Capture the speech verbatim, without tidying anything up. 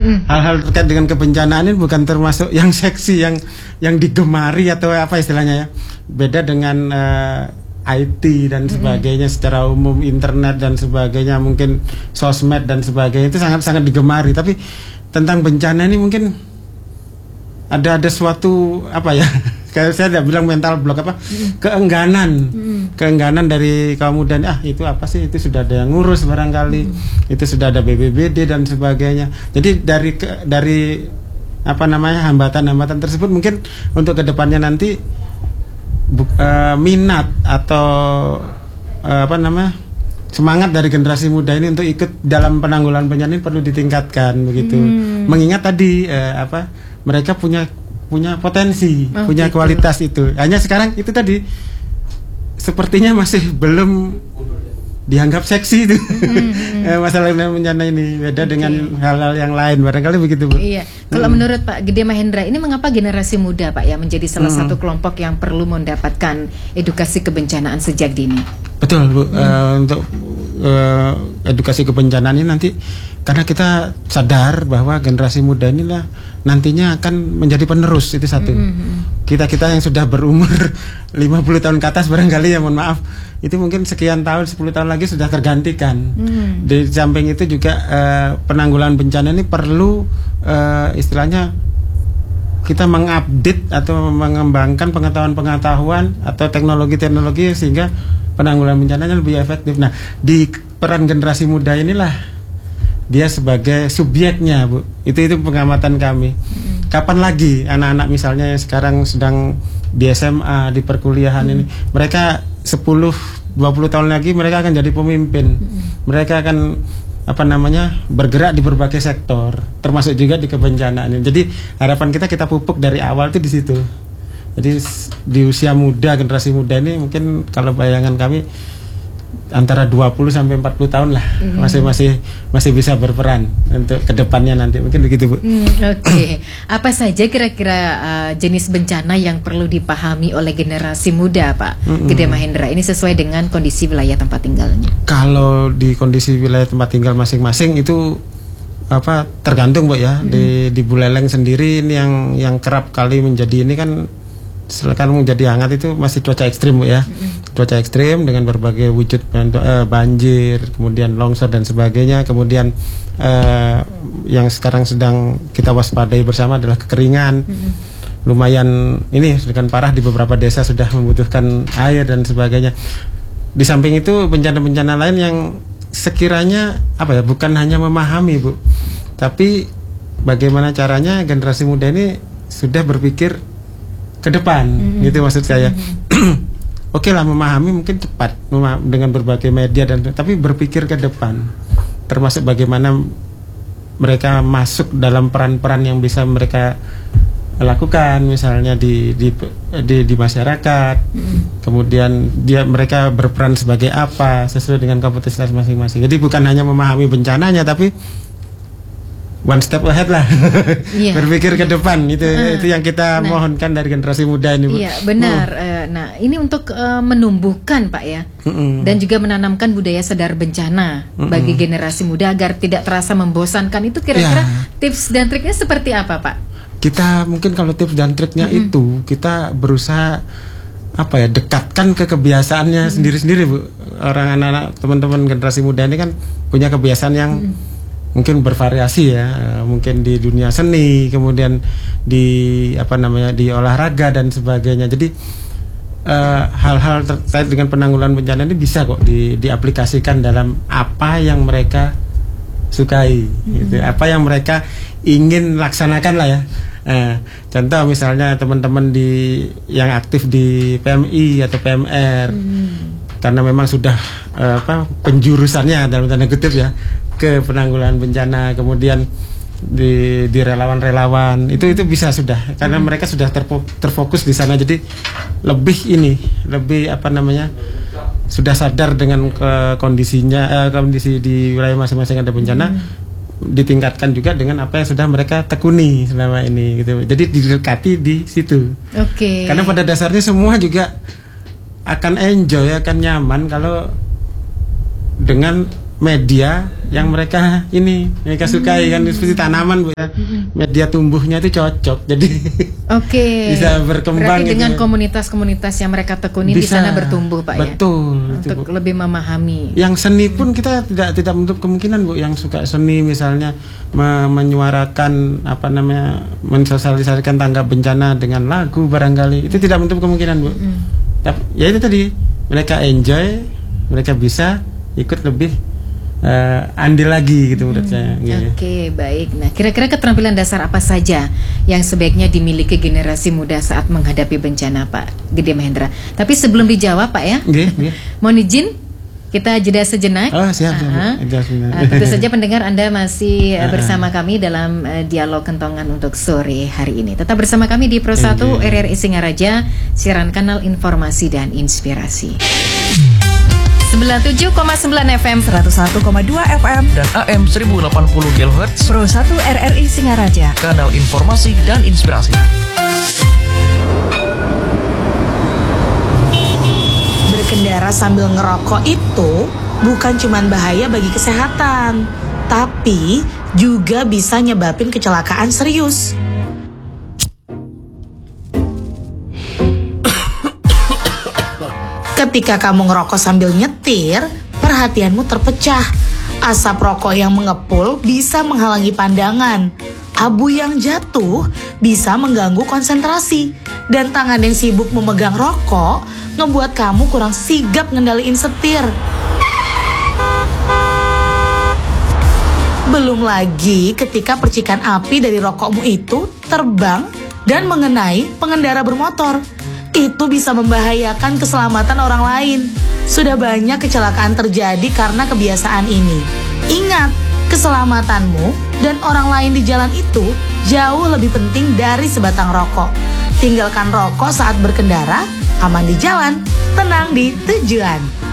Mm-mm. Hal-hal terkait dengan kebencanaan ini bukan termasuk yang seksi, yang yang digemari atau apa istilahnya ya. Beda dengan uh, I T dan sebagainya, mm-hmm. secara umum internet dan sebagainya, mungkin sosmed dan sebagainya itu sangat-sangat digemari. Tapi tentang bencana ini mungkin ada ada suatu apa ya? Kayak saya tidak bilang mental block apa, mm-hmm. keengganan, mm-hmm. keengganan dari kaum muda. Ah itu apa sih? Itu sudah ada yang ngurus barangkali, mm-hmm. itu sudah ada B B B D dan sebagainya. Jadi dari ke, dari apa namanya hambatan-hambatan tersebut mungkin untuk kedepannya nanti bu, uh, minat atau uh, apa namanya semangat dari generasi muda ini untuk ikut dalam penanggulangan bencana ini perlu ditingkatkan begitu. Mm. Mengingat tadi uh, apa mereka punya punya potensi, oh, punya gitu. Kualitas itu. Hanya sekarang itu tadi sepertinya masih belum dianggap seksi itu. Mm-hmm. Masalah bencana ini beda okay. dengan hal-hal yang lain barangkali begitu, Bu. Iya. Kalau mm. menurut Pak Gede Mahendra ini mengapa generasi muda Pak ya menjadi salah mm. satu kelompok yang perlu mendapatkan edukasi kebencanaan sejak dini? Betul, Bu. Mm. Uh, untuk uh, edukasi kebencanaan ini nanti karena kita sadar bahwa generasi muda inilah nantinya akan menjadi penerus, itu satu. Mm-hmm. Kita-kita yang sudah berumur lima puluh tahun ke atas barangkali ya, mohon maaf, itu mungkin sekian tahun, sepuluh tahun lagi sudah tergantikan. Mm-hmm. Di samping itu juga uh, penanggulangan bencana ini perlu uh, istilahnya kita mengupdate atau mengembangkan pengetahuan-pengetahuan atau teknologi-teknologi sehingga penanggulangan bencananya lebih efektif. Nah, di peran generasi muda inilah dia sebagai subjeknya, Bu. Itu itu pengamatan kami. Hmm. Kapan lagi anak-anak misalnya yang sekarang sedang di S M A, di perkuliahan hmm. ini, mereka sepuluh dua puluh tahun lagi mereka akan jadi pemimpin. Hmm. Mereka akan apa namanya? bergerak di berbagai sektor, termasuk juga di kebencanaan ini. Jadi harapan kita kita pupuk dari awal itu di situ. Jadi di usia muda, generasi muda ini mungkin kalau bayangan kami antara dua puluh sampai empat puluh tahun lah, mm. masih masih masih bisa berperan untuk kedepannya nanti, mungkin begitu, Bu. Mm, Oke, okay. Apa saja kira-kira uh, jenis bencana yang perlu dipahami oleh generasi muda, Pak mm-hmm. Gede Mahendra? Ini sesuai dengan kondisi wilayah tempat tinggalnya. Kalau di kondisi wilayah tempat tinggal masing-masing itu apa tergantung, Bu ya. Mm. Di di Buleleng sendiri ini yang yang kerap kali menjadi ini kan sekarang menjadi hangat itu masih cuaca ekstrim, Bu ya. Mm-hmm. Cuaca ekstrim dengan berbagai wujud uh, banjir, kemudian longsor dan sebagainya. Kemudian uh, yang sekarang sedang kita waspadai bersama adalah kekeringan. Mm-hmm. Lumayan ini sedang parah di beberapa desa, sudah membutuhkan air dan sebagainya. Di samping itu bencana-bencana lain yang sekiranya apa ya, bukan hanya memahami, Bu, tapi bagaimana caranya generasi muda ini sudah berpikir ke depan, mm-hmm. gitu maksud saya. Mm-hmm. Oke lah, memahami mungkin cepat memah- dengan berbagai media dan tapi berpikir ke depan, termasuk bagaimana mereka masuk dalam peran-peran yang bisa mereka lakukan, misalnya di di di, di masyarakat. Mm-hmm. Kemudian dia mereka berperan sebagai apa sesuai dengan kompetensi masing-masing. Jadi bukan hanya memahami bencananya, tapi one step ahead lah, yeah. berpikir ke depan itu uh, itu yang kita nah, mohonkan dari generasi muda ini, Bu. Iya benar. Uh. Uh, nah ini untuk uh, menumbuhkan, Pak ya, uh-uh. dan juga menanamkan budaya sadar bencana uh-uh. bagi generasi muda agar tidak terasa membosankan. Itu kira-kira yeah. tips dan triknya seperti apa, Pak? Kita mungkin kalau tips dan triknya uh-uh. itu kita berusaha apa ya, dekatkan ke kebiasaannya uh-uh. sendiri-sendiri, Bu. Orang anak-anak teman-teman generasi muda ini kan punya kebiasaan yang uh-uh. mungkin bervariasi ya, mungkin di dunia seni, kemudian di apa namanya di olahraga dan sebagainya. Jadi uh, hal-hal terkait dengan penanggulangan bencana ini bisa kok di, diaplikasikan dalam apa yang mereka sukai, hmm. gitu. Apa yang mereka ingin laksanakan lah ya. Uh, contoh misalnya teman-teman di yang aktif di P M I atau P M R, hmm. karena memang sudah uh, apa penjurusannya dalam tanda kutip ya ke penanggulangan bencana, kemudian di di relawan-relawan itu itu bisa sudah karena hmm. mereka sudah terpo, terfokus di sana, jadi lebih ini lebih apa namanya sudah sadar dengan ke kondisinya eh, kondisi di wilayah masing-masing ada bencana, hmm. ditingkatkan juga dengan apa yang sudah mereka tekuni selama ini gitu, jadi didekati di situ. Oke. Okay. Karena pada dasarnya semua juga akan enjoy, akan nyaman kalau dengan media yang mereka ini mereka sukai kan seperti tanaman Bu ya. Media tumbuhnya itu cocok. Jadi oke. bisa berkembang. Berarti dengan gitu. komunitas-komunitas yang mereka tekuni di Bisa, sana bertumbuh Pak ya. betul, Untuk itu, Bu. lebih memahami. Yang seni pun kita tidak tidak menutup kemungkinan Bu, yang suka seni misalnya me- menyuarakan apa namanya mensosialisasikan tanggap bencana dengan lagu barangkali itu tidak menutup kemungkinan Bu. Mm. Tapi ya itu tadi mereka enjoy, mereka bisa ikut lebih uh, andil lagi gitu menurut Hmm, saya. Oke, Okay. baik. Nah, kira-kira keterampilan dasar apa saja yang sebaiknya dimiliki generasi muda saat menghadapi bencana, Pak Gede Mahendra? Tapi sebelum dijawab, Pak ya, Okay, okay. mohon izin kita jeda sejenak. Oh siap, siap. Aha. Siap, siap. Uh, tentu saja pendengar Anda masih uh, bersama kami dalam uh, dialog kentongan untuk sore hari ini. Tetap bersama kami di Pro satu R R I Singaraja, siaran kanal informasi dan inspirasi. sembilan puluh tujuh koma sembilan F M, seratus satu koma dua F M, dan A M seribu delapan puluh kilohertz, Pro satu R R I Singaraja, kanal informasi dan inspirasi. Berkendara sambil ngerokok itu bukan cuma bahaya bagi kesehatan, tapi juga bisa nyebabin kecelakaan serius. Ketika kamu ngerokok sambil nyetir, perhatianmu terpecah. Asap rokok yang mengepul bisa menghalangi pandangan. Abu yang jatuh bisa mengganggu konsentrasi. Dan tangan yang sibuk memegang rokok ngebuat kamu kurang sigap ngendaliin setir. Belum lagi ketika percikan api dari rokokmu itu terbang dan mengenai pengendara bermotor. Itu bisa membahayakan keselamatan orang lain. Sudah banyak kecelakaan terjadi karena kebiasaan ini. Ingat, keselamatanmu dan orang lain di jalan itu jauh lebih penting dari sebatang rokok. Tinggalkan rokok saat berkendara, aman di jalan, tenang di tujuan.